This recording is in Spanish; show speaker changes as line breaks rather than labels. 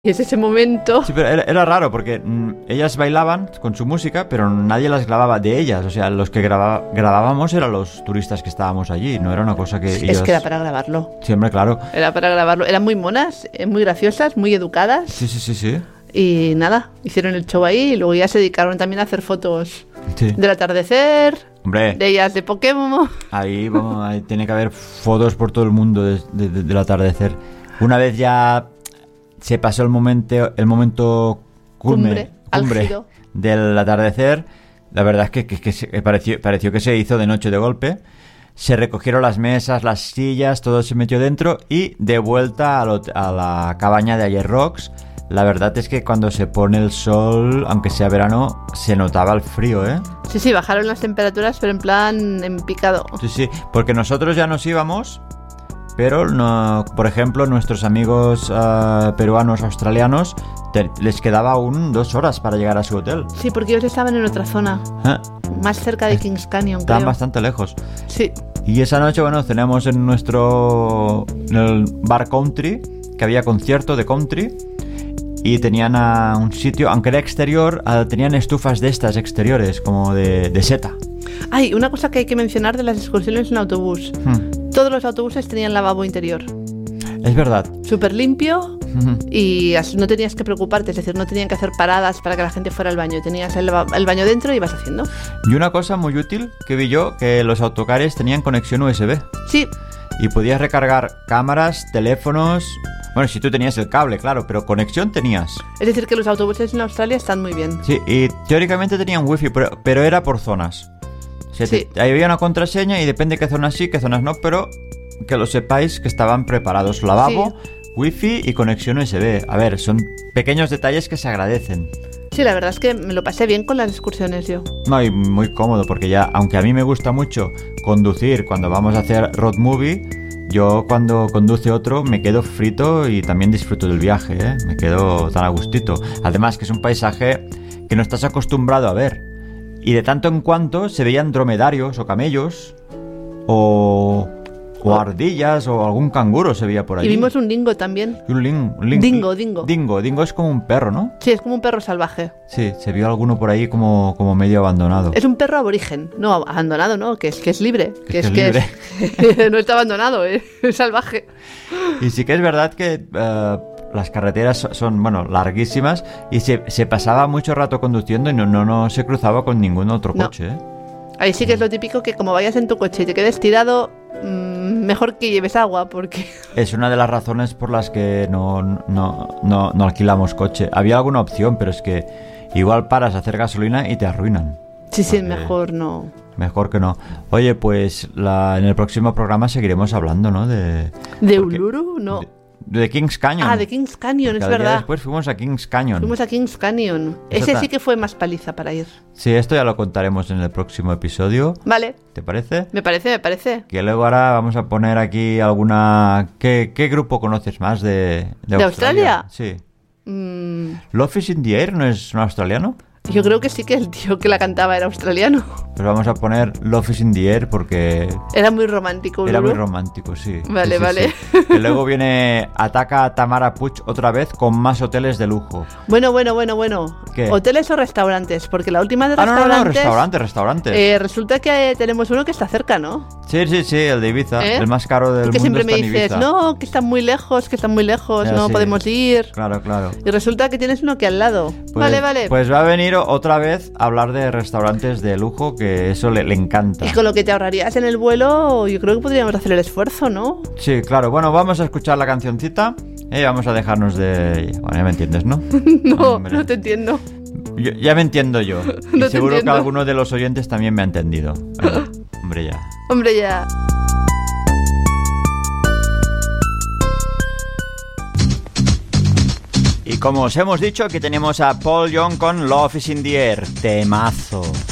Y es ese momento...
Sí, pero era raro porque ellas bailaban con su música, pero nadie las grababa de ellas. O sea, los que grabábamos eran los turistas que estábamos allí. No era una cosa que ellos...
Es que era para grabarlo.
Siempre, claro.
Era para grabarlo. Eran muy monas, muy graciosas, muy educadas.
Sí.
Y nada, hicieron el show ahí y luego ya se dedicaron también a hacer fotos del atardecer,
hombre,
de ellas de Pokémon.
Ahí tiene que haber fotos por todo el mundo del atardecer. Una vez ya se pasó el momento cumbre del atardecer, la verdad es que pareció que se hizo de noche de golpe. Se recogieron las mesas, las sillas, todo se metió dentro y de vuelta a la cabaña de Ayer Rocks. La verdad es que cuando se pone el sol, aunque sea verano, se notaba el frío, ¿eh?
Sí, bajaron las temperaturas, pero en plan en picado.
Sí, porque nosotros ya nos íbamos, pero no, por ejemplo, nuestros amigos peruanos, australianos, les quedaba aún 2 horas para llegar a su hotel.
Sí, porque ellos estaban en otra zona, más cerca de Kings Canyon,
estaban bastante lejos.
Sí.
Y esa noche, bueno, cenamos en el bar country, que había concierto de country. Y tenían un sitio, aunque era exterior, tenían estufas de estas exteriores, como de seta.
Ay, una cosa que hay que mencionar de las excursiones en autobús. Todos los autobuses tenían lavabo interior.
Es verdad.
Súper limpio y no tenías que preocuparte, es decir, no tenían que hacer paradas para que la gente fuera al baño. Tenías el baño dentro y ibas haciendo. Y
una cosa muy útil que vi yo, que los autocares tenían conexión USB.
Sí.
Y podías recargar cámaras, teléfonos... Bueno, si tú tenías el cable, claro, pero conexión tenías.
Es decir, que los autobuses en Australia están muy bien.
Sí, y teóricamente tenían wifi, pero era por zonas. O sea,
sí.
Ahí había una contraseña y depende qué zonas sí, qué zonas no, pero que lo sepáis que estaban preparados. Lavabo, wifi y conexión USB. A ver, son pequeños detalles que se agradecen.
Sí, la verdad es que me lo pasé bien con las excursiones yo.
No, y muy cómodo, porque ya, aunque a mí me gusta mucho conducir cuando vamos a hacer road movie... Yo cuando conduce otro me quedo frito y también disfruto del viaje, ¿eh? Me quedo tan a gustito. Además que es un paisaje que no estás acostumbrado a ver. Y de tanto en cuanto se veían dromedarios o camellos o ardillas o algún canguro se veía por allí.
Y vimos un dingo también.
Dingo.
Dingo
Es como un perro, ¿no?
Sí, es como un perro salvaje.
Sí, se vio alguno por ahí como medio abandonado.
Es un perro aborigen. No, abandonado no, que es libre. Que es
libre.
No está abandonado, es salvaje.
Y sí que es verdad que las carreteras son, bueno, larguísimas y se pasaba mucho rato conduciendo y no se cruzaba con ningún otro coche, ¿eh?
Ahí sí que es lo típico, que como vayas en tu coche y te quedes tirado, mejor que lleves agua, porque... Es
una de las razones por las que no alquilamos coche. Había alguna opción, pero es que igual paras a hacer gasolina y te arruinan.
Sí, mejor no.
Mejor que no. Oye, pues en el próximo programa seguiremos hablando, ¿no? ¿De
Uluru? No.
De Kings Canyon.
Ah, de Kings Canyon, es verdad.
Después fuimos a Kings Canyon.
Ese sí que fue más paliza para ir.
Sí, esto ya lo contaremos en el próximo episodio.
Vale.
¿Te parece?
Me parece.
Que luego ahora vamos a poner aquí alguna... ¿Qué grupo conoces más de
Australia?
Sí. Love is in the Air, ¿no es un australiano?
Yo creo que sí, que el tío que la cantaba era australiano.
Pues vamos a poner Love is in the Air porque...
Era muy romántico,
Era muy romántico, sí.
Vale.
Sí. Y luego viene Ataca a Tamara Puig otra vez con más hoteles de lujo.
Bueno.
¿Qué?
¿Hoteles o restaurantes? Porque la última de
restaurantes... No, restaurantes.
Resulta que tenemos uno que está cerca, ¿no?
Sí, el de Ibiza, el más caro del mundo.
Que siempre me dices,
Ibiza.
No, que están muy lejos, no podemos ir.
Claro.
Y resulta que tienes uno aquí al lado.
Pues,
vale.
Pues va a venir otra vez a hablar de restaurantes de lujo, que eso le encanta.
Y con lo que te ahorrarías en el vuelo, yo creo que podríamos hacer el esfuerzo, ¿no?
Sí, claro. Bueno, vamos a escuchar la cancioncita y vamos a dejarnos de... Bueno, ya me entiendes, ¿no?
No te entiendo.
Ya me entiendo yo.
No
y seguro
entiendo.
que alguno de los oyentes también me ha entendido. Bueno, hombre ya. Y como os hemos dicho, aquí tenemos a Paul Young con Love is in the Air. Temazo.